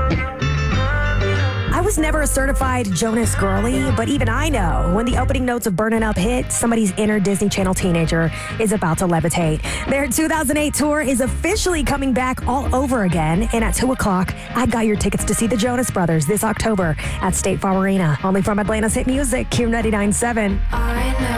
I was never a certified Jonas girly, but even I know when the opening notes of Burnin' Up hit, somebody's inner Disney Channel teenager is about to levitate. Their 2008 tour is officially coming back all over again, and at 2 o'clock, I got your tickets to see the Jonas Brothers this October at State Farm Arena. Only from Atlanta's hit music, Q 99.7.